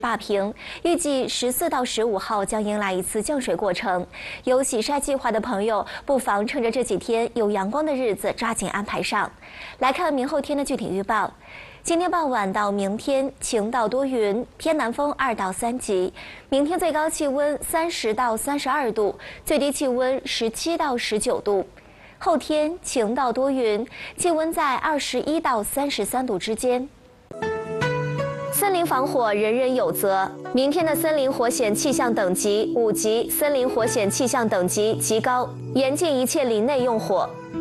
坝平，预计14到15号将迎来一次降水过程。有洗晒计划的朋友，不妨趁着这几天有阳光的日子，抓紧安排上。来看明后天的具体预报。今天傍晚到明天晴到多云，偏南风2到3级。明天最高气温30到32度，最低气温17到19度。后天晴到多云，气温在21到33度之间。森林防火人人有责。明天的森林火险气象等级5级，森林火险气象等级极高，严禁一切林内用火。